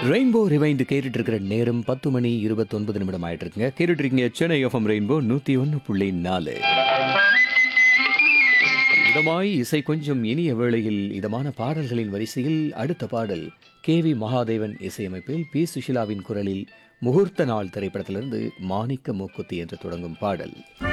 Rainbow rewind கேட்டுட்டு இருக்கிற நேரம் 10 மணி 29 நிமிடம் ஆயிட்டு இருக்குங்க. கேட்டுட்டு இருக்கீங்க சென்னை எஃப்எம் ரெயின்போ 101.4. இதமாய் இசை கொஞ்சம் இனிய வேளையில் இதமான பாடல்களின் வரிசையில் அடுத்த பாடல் KV மகாதேவன் இசையமைப்பில் பி சுஷிலாவின் குரலில் முகூர்த்த நாள் திரைப்படத்திலிருந்து மாணிக்க மூக்குத்தி என்று தொடங்கும் பாடல்.